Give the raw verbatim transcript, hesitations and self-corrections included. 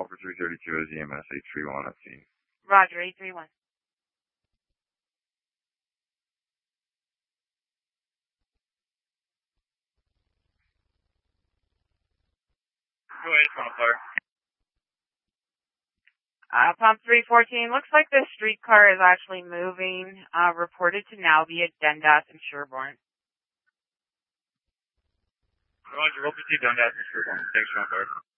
call for three thirty-two as E M S eight three one at scene. Roger, eight three one. Go ahead, pump fire. Uh, pump three fourteen, looks like the streetcar is actually moving, uh, reported to now be at Dundas and Sherborne. Roger, we'll proceed Dundas and Sherborne. Thanks, pump fire.